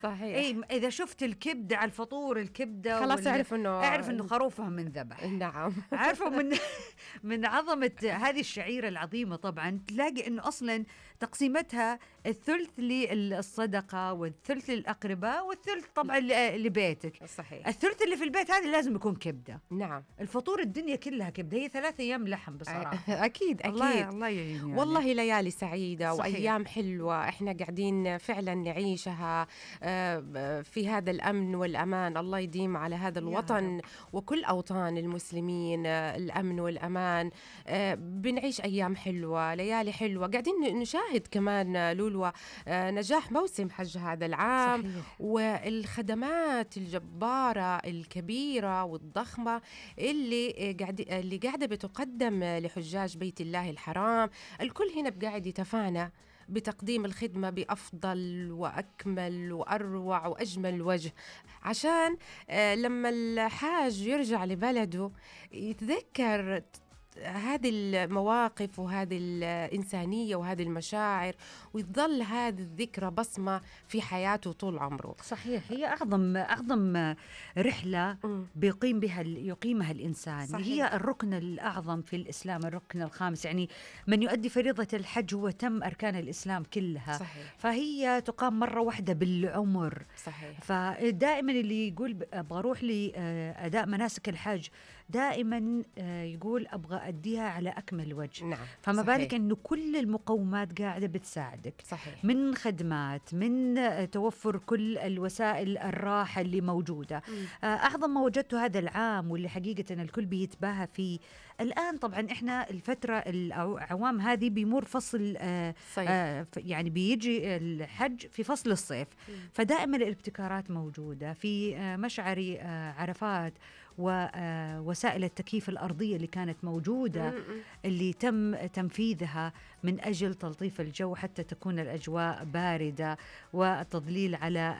صحيح. اي اذا شفت الكبده على الفطور، الكبده خلاص اعرف انه خروفها من ذبح. نعم. عارفه من عظمه هذه الشعيره العظيمه. طبعا تلاقي انه اصلا تقسيمتها الثلث للصدقه والثلث للاقرباء والثلث طبعا لبيتك. صحيح. الثلث اللي في البيت هذا لازم يكون كبده. نعم. الفطور الدنيا كلها كبده، هي 3 أيام لحم بصراحه. اكيد الله يعين يعني. والله ليالي سعيده. صحيح. وايام حلوه احنا قاعدين فعلا نعيشها في هذا الامن والامان. الله يديم على هذا الوطن وكل اوطان المسلمين الامن والامان. بنعيش ايام حلوه، ليالي حلوه. قاعدين نشاهد كمان لولو نجاح موسم حج هذا العام. صحيح. والخدمات الجباره الكبيره والضخمه اللي قاعده بتقدم لحجاج بيت الله الحرام. الكل هنا قاعد يتفانى بتقديم الخدمة بأفضل وأكمل وأروع وأجمل وجه، عشان لما الحاج يرجع لبلده يتذكر هذه المواقف وهذه الإنسانية وهذه المشاعر، ويظل هذه الذكرى بصمة في حياته طول عمره. صحيح. هي أعظم رحلة يقيمها الإنسان. صحيح. هي الركن الأعظم في الإسلام، الركن الخامس. يعني من يؤدي فريضة الحج هو تم أركان الإسلام كلها. صحيح. فهي تقام مرة واحدة بالعمر. صحيح. فدائما اللي يقول أبغى أروح لأداء مناسك الحج دائما يقول أبغى أديها على أكمل وجه. نعم. فما صحيح. بالك أنه كل المقومات قاعدة بتساعدك. صحيح. من خدمات، من توفر كل الوسائل الراحة اللي موجودة. أعظم ما وجدته هذا العام واللي حقيقة الكل بيتباهى فيه الآن. طبعا إحنا الفترة العوام هذه بيمر فصل يعني بيجي الحج في فصل الصيف. فدائما الابتكارات موجودة في مشعر عرفات ووسائل التكييف الأرضية اللي كانت موجودة اللي تم تنفيذها من أجل تلطيف الجو حتى تكون الأجواء باردة وتضليل على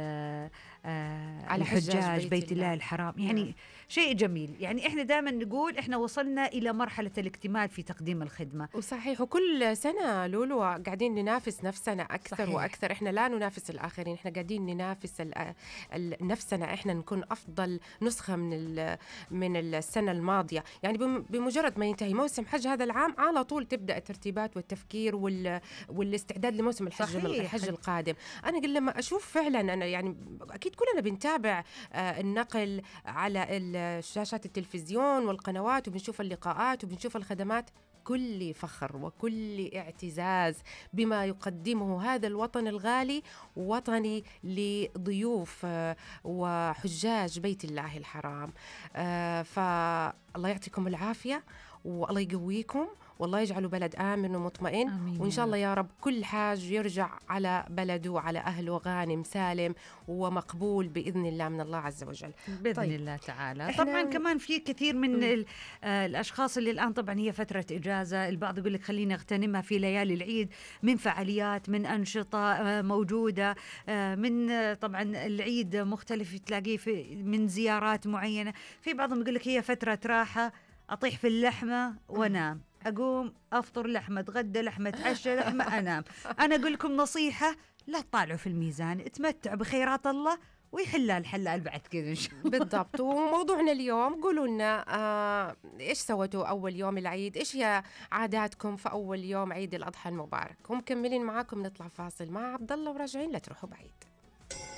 حجاج بيت الله الحرام. يعني شيء جميل. يعني إحنا دائما نقول إحنا وصلنا إلى مرحلة الاكتمال في تقديم الخدمة. وصحيح. وكل سنة لولو قاعدين ننافس نفسنا أكثر. صحيح. وأكثر. إحنا لا ننافس الآخرين، إحنا قاعدين ننافس نفسنا. إحنا نكون أفضل نسخة من السنة الماضية. يعني بمجرد ما ينتهي موسم حج هذا العام على طول تبدأ الترتيبات والتفكير والاستعداد لموسم الحج القادم. أنا قل لما أشوف فعلا، أنا يعني أكيد كلنا بنتابع النقل على شاشات التلفزيون والقنوات، وبنشوف اللقاءات وبنشوف الخدمات. كل فخر وكل اعتزاز بما يقدمه هذا الوطن الغالي، وطني لضيوف وحجاج بيت الله الحرام. فالله يعطيكم العافية والله يقويكم والله يجعله بلد آمن ومطمئن. آمين. وإن شاء الله يا رب كل حاج يرجع على بلده وعلى أهله غانم سالم ومقبول بإذن الله من الله عز وجل. بإذن الله تعالى. طبعا كمان في كثير من الأشخاص اللي الآن طبعا هي فترة إجازة. البعض يقول لك خليني أغتنمها في ليالي العيد من فعاليات، من أنشطة موجودة، من طبعا العيد مختلف تلاقيه من زيارات معينة. في بعضهم يقول لك هي فترة راحة، أطيح في اللحمة وأنام، أقوم أفطر لحمة، أتغدى لحمة، أتعشى لحمة، أنام. أنا أقول لكم نصيحة، لا تطالعوا في الميزان، اتمتعوا بخيرات الله ويحلها الحلال بعد كذا إن شاء الله. بالضبط. وموضوعنا اليوم قولوا لنا إيش سويتوا أول يوم العيد، إيش هي عاداتكم في أول يوم عيد الأضحى المبارك. ومكملين معاكم، نطلع فاصل مع عبد الله وراجعين، لا تروحوا بعيد.